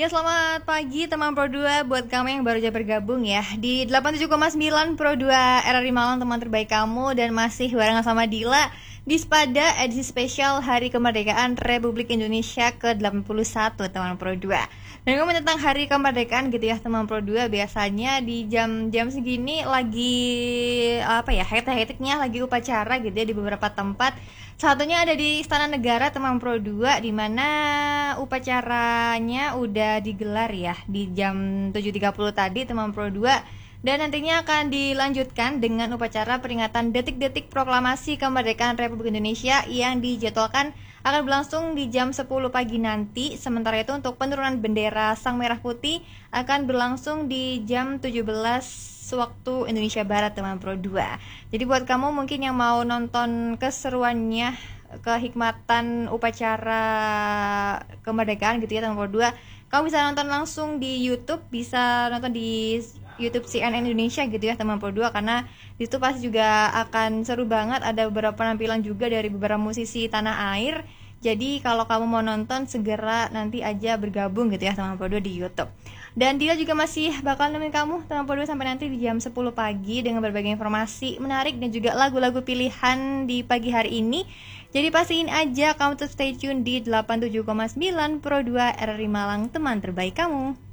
Ya, selamat pagi teman Pro 2 buat kamu yang baru aja bergabung ya di 87,9 Pro 2 RRI Malang, teman terbaik kamu, dan masih barengan sama Dila di Spada edisi spesial Hari Kemerdekaan Republik Indonesia ke-81 teman Pro 2. Dan ngomong tentang Hari Kemerdekaan gitu ya teman Pro 2, biasanya di jam-jam segini lagi hektik-hektiknya lagi upacara gitu ya di beberapa tempat. Satunya ada di Istana Negara teman Pro 2, di mana upacaranya udah digelar ya di jam 7.30 tadi teman Pro 2, dan nantinya akan dilanjutkan dengan upacara peringatan detik-detik proklamasi kemerdekaan Republik Indonesia yang dijadwalkan akan berlangsung di jam 10 pagi nanti. Sementara itu untuk penurunan bendera Sang Merah Putih akan berlangsung di jam 17 waktu Indonesia Barat teman Pro 2. Jadi buat kamu mungkin yang mau nonton keseruannya, kehikmatan upacara kemerdekaan gitu ya teman Pro 2, kamu bisa nonton langsung di YouTube, bisa nonton di YouTube CNN Indonesia gitu ya teman Pro 2, karena di situ pasti juga akan seru banget, ada beberapa penampilan juga dari beberapa musisi tanah air. Jadi kalau kamu mau nonton segera nanti aja bergabung gitu ya teman Pro 2 di YouTube. Dan dia juga masih bakal nemenin kamu teman Pro 2 sampai nanti di jam 10 pagi dengan berbagai informasi menarik dan juga lagu-lagu pilihan di pagi hari ini. Jadi pastiin aja kamu tetap stay tune di 87,9 Pro 2 RRI Malang, teman terbaik kamu.